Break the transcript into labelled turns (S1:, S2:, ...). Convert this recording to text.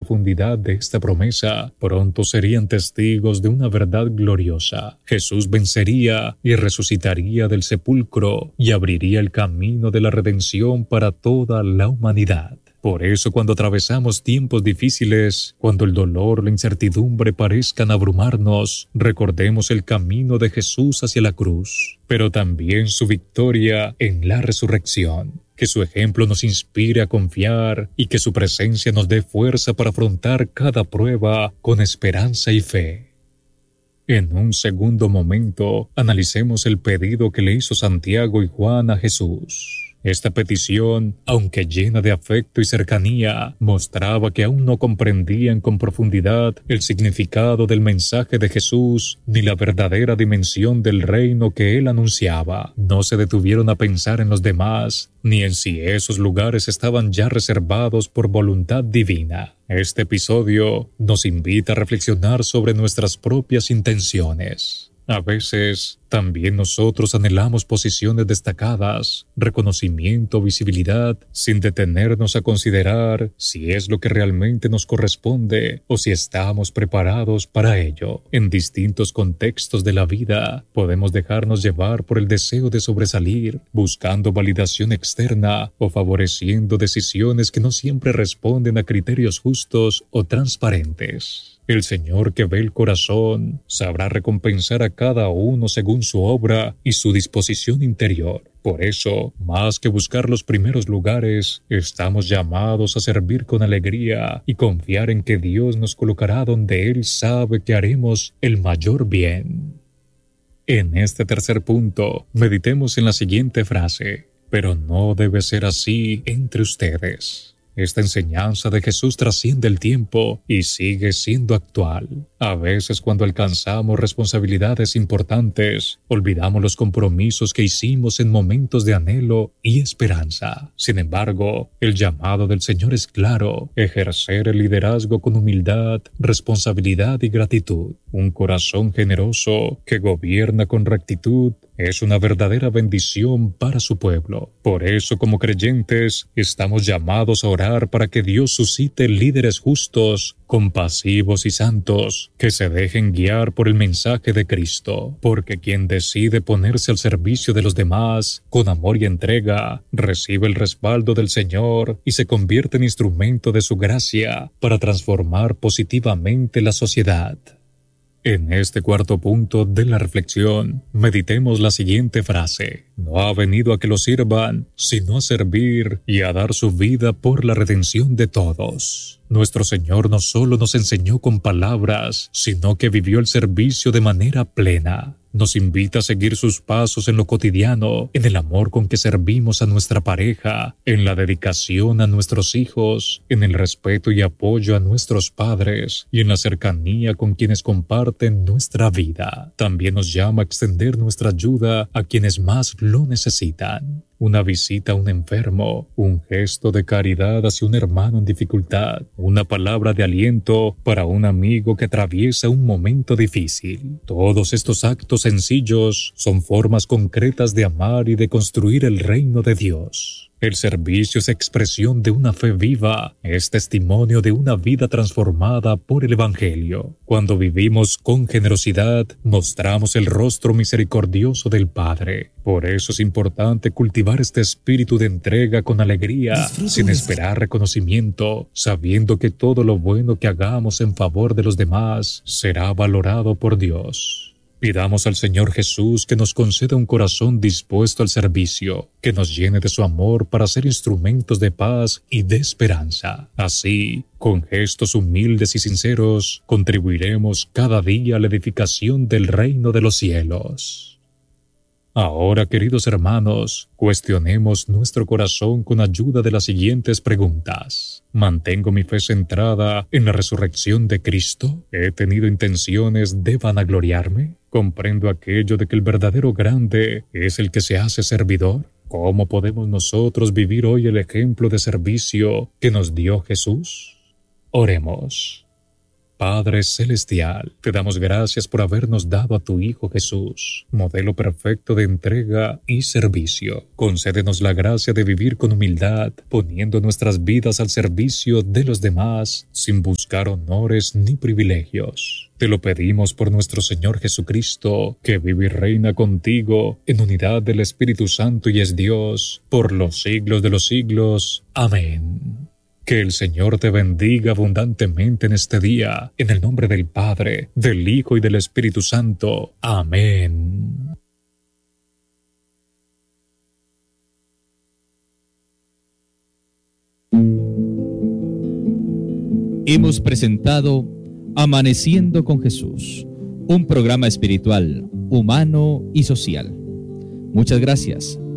S1: profundidad de esta promesa, pronto serían testigos de una verdad gloriosa. Jesús vencería y resucitaría del sepulcro y abriría el camino de la redención para toda la humanidad. Por eso, cuando atravesamos tiempos difíciles, cuando el dolor, la incertidumbre parezcan abrumarnos, recordemos el camino de Jesús hacia la cruz, pero también su victoria en la resurrección. Que su ejemplo nos inspire a confiar y que su presencia nos dé fuerza para afrontar cada prueba con esperanza y fe. En un segundo momento, analicemos el pedido que le hizo Santiago y Juan a Jesús. Esta petición, aunque llena de afecto y cercanía, mostraba que aún no comprendían con profundidad el significado del mensaje de Jesús ni la verdadera dimensión del reino que él anunciaba. No se detuvieron a pensar en los demás, ni en si esos lugares estaban ya reservados por voluntad divina. Este episodio nos invita a reflexionar sobre nuestras propias intenciones. A veces, también nosotros anhelamos posiciones destacadas, reconocimiento, visibilidad, sin detenernos a considerar si es lo que realmente nos corresponde o si estamos preparados para ello. En distintos contextos de la vida, podemos dejarnos llevar por el deseo de sobresalir, buscando validación externa o favoreciendo decisiones que no siempre responden a criterios justos o transparentes. El Señor, que ve el corazón, sabrá recompensar a cada uno según su obra y su disposición interior. Por eso, más que buscar los primeros lugares, estamos llamados a servir con alegría y confiar en que Dios nos colocará donde Él sabe que haremos el mayor bien. En este tercer punto, meditemos en la siguiente frase: pero no debe ser así entre ustedes. Esta enseñanza de Jesús trasciende el tiempo y sigue siendo actual. A veces, cuando alcanzamos responsabilidades importantes, olvidamos los compromisos que hicimos en momentos de anhelo y esperanza. Sin embargo, el llamado del Señor es claro: ejercer el liderazgo con humildad, responsabilidad y gratitud. Un corazón generoso que gobierna con rectitud es una verdadera bendición para su pueblo. Por eso, como creyentes, estamos llamados a orar para que Dios suscite líderes justos, compasivos y santos, que se dejen guiar por el mensaje de Cristo, porque quien decide ponerse al servicio de los demás con amor y entrega, recibe el respaldo del Señor y se convierte en instrumento de su gracia para transformar positivamente la sociedad. En este cuarto punto de la reflexión, meditemos la siguiente frase: no ha venido a que lo sirvan, sino a servir y a dar su vida por la redención de todos. Nuestro Señor no solo nos enseñó con palabras, sino que vivió el servicio de manera plena. Nos invita a seguir sus pasos en lo cotidiano, en el amor con que servimos a nuestra pareja, en la dedicación a nuestros hijos, en el respeto y apoyo a nuestros padres y en la cercanía con quienes comparten nuestra vida. También nos llama a extender nuestra ayuda a quienes más lo necesitan. Una visita a un enfermo, un gesto de caridad hacia un hermano en dificultad, una palabra de aliento para un amigo que atraviesa un momento difícil. Todos estos actos sencillos son formas concretas de amar y de construir el reino de Dios. El servicio es expresión de una fe viva, es testimonio de una vida transformada por el Evangelio. Cuando vivimos con generosidad, mostramos el rostro misericordioso del Padre. Por eso es importante cultivar este espíritu de entrega con alegría, sin esperar reconocimiento, sabiendo que todo lo bueno que hagamos en favor de los demás será valorado por Dios. Pidamos al Señor Jesús que nos conceda un corazón dispuesto al servicio, que nos llene de su amor para ser instrumentos de paz y de esperanza. Así, con gestos humildes y sinceros, contribuiremos cada día a la edificación del reino de los cielos. Ahora, queridos hermanos, cuestionemos nuestro corazón con ayuda de las siguientes preguntas. ¿Mantengo mi fe centrada en la resurrección de Cristo? ¿He tenido intenciones de vanagloriarme? ¿Comprendo aquello de que el verdadero grande es el que se hace servidor? ¿Cómo podemos nosotros vivir hoy el ejemplo de servicio que nos dio Jesús? Oremos. Padre Celestial, te damos gracias por habernos dado a tu Hijo Jesús, modelo perfecto de entrega y servicio. Concédenos la gracia de vivir con humildad, poniendo nuestras vidas al servicio de los demás, sin buscar honores ni privilegios. Te lo pedimos por nuestro Señor Jesucristo, que vive y reina contigo en unidad del Espíritu Santo y es Dios, por los siglos de los siglos. Amén. Que el Señor te bendiga abundantemente en este día, en el nombre del Padre, del Hijo y del Espíritu Santo. Amén.
S2: Hemos presentado Amaneciendo con Jesús, un programa espiritual, humano y social. Muchas gracias